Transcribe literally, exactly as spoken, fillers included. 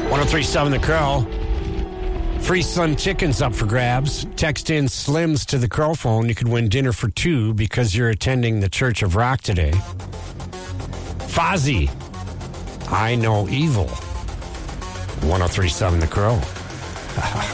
one oh three point seven The Crow. Free Sun Chicken's up for grabs. Text in Slims to the Crow phone. You could win dinner for two because you're attending the Church of Rock today. Fozzy, I Know Evil. one oh three point seven The Crow.